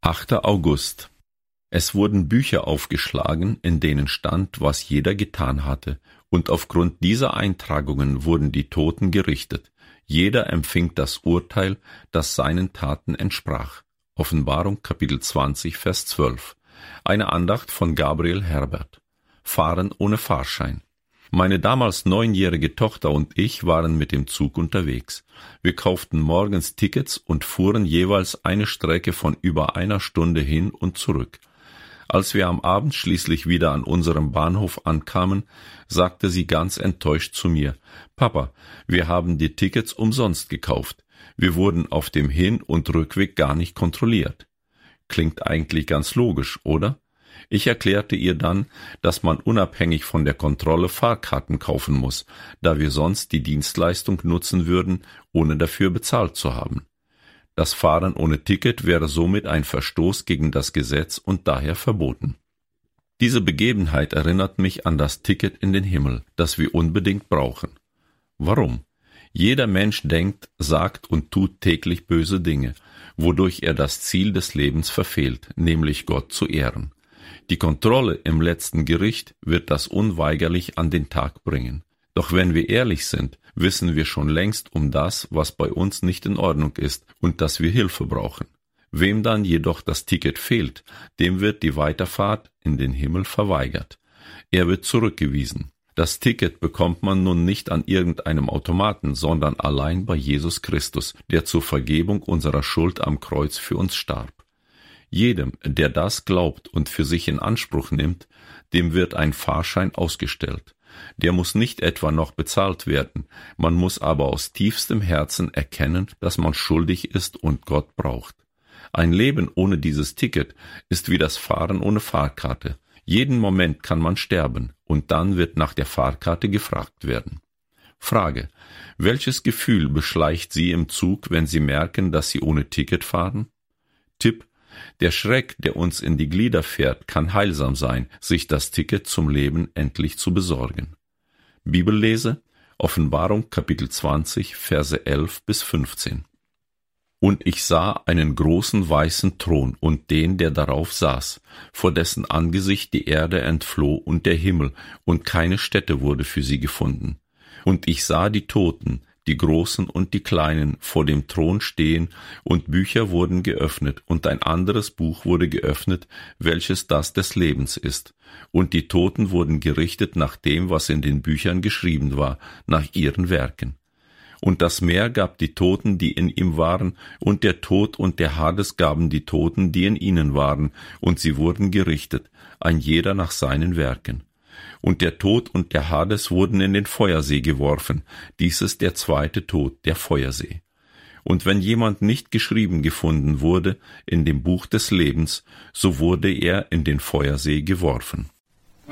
8. August. Es wurden Bücher aufgeschlagen, in denen stand, was jeder getan hatte, und aufgrund dieser Eintragungen wurden die Toten gerichtet. Jeder empfing das Urteil, das seinen Taten entsprach. Offenbarung, Kapitel 20, Vers 12. Eine Andacht von Gabriel Herbert. Fahren ohne Fahrschein. Meine damals 9-jährige Tochter und ich waren mit dem Zug unterwegs. Wir kauften morgens Tickets und fuhren jeweils eine Strecke von über einer Stunde hin und zurück. Als wir am Abend schließlich wieder an unserem Bahnhof ankamen, sagte sie ganz enttäuscht zu mir: »Papa, wir haben die Tickets umsonst gekauft. Wir wurden auf dem Hin- und Rückweg gar nicht kontrolliert.« Klingt eigentlich ganz logisch, oder? Ich erklärte ihr dann, dass man unabhängig von der Kontrolle Fahrkarten kaufen muss, da wir sonst die Dienstleistung nutzen würden, ohne dafür bezahlt zu haben. Das Fahren ohne Ticket wäre somit ein Verstoß gegen das Gesetz und daher verboten. Diese Begebenheit erinnert mich an das Ticket in den Himmel, das wir unbedingt brauchen. Warum? Jeder Mensch denkt, sagt und tut täglich böse Dinge, wodurch er das Ziel des Lebens verfehlt, nämlich Gott zu ehren. Die Kontrolle im letzten Gericht wird das unweigerlich an den Tag bringen. Doch wenn wir ehrlich sind, wissen wir schon längst um das, was bei uns nicht in Ordnung ist und dass wir Hilfe brauchen. Wem dann jedoch das Ticket fehlt, dem wird die Weiterfahrt in den Himmel verweigert. Er wird zurückgewiesen. Das Ticket bekommt man nun nicht an irgendeinem Automaten, sondern allein bei Jesus Christus, der zur Vergebung unserer Schuld am Kreuz für uns starb. Jedem, der das glaubt und für sich in Anspruch nimmt, dem wird ein Fahrschein ausgestellt. Der muss nicht etwa noch bezahlt werden, man muss aber aus tiefstem Herzen erkennen, dass man schuldig ist und Gott braucht. Ein Leben ohne dieses Ticket ist wie das Fahren ohne Fahrkarte. Jeden Moment kann man sterben und dann wird nach der Fahrkarte gefragt werden. Frage: Welches Gefühl beschleicht Sie im Zug, wenn Sie merken, dass Sie ohne Ticket fahren? Tipp: Der Schreck, der uns in die Glieder fährt, kann heilsam sein, sich das Ticket zum Leben endlich zu besorgen. Bibellese: Offenbarung, Kapitel 20, Verse 11 bis 15. Und ich sah einen großen weißen Thron und den, der darauf saß, vor dessen Angesicht die Erde entfloh und der Himmel, und keine Stätte wurde für sie gefunden. Und ich sah die Toten, die Großen und die Kleinen, vor dem Thron stehen, und Bücher wurden geöffnet, und ein anderes Buch wurde geöffnet, welches das des Lebens ist. Und die Toten wurden gerichtet nach dem, was in den Büchern geschrieben war, nach ihren Werken. Und das Meer gab die Toten, die in ihm waren, und der Tod und der Hades gaben die Toten, die in ihnen waren, und sie wurden gerichtet, ein jeder nach seinen Werken. Und der Tod und der Hades wurden in den Feuersee geworfen. Dies ist der zweite Tod, der Feuersee. Und wenn jemand nicht geschrieben gefunden wurde in dem Buch des Lebens, so wurde er in den Feuersee geworfen.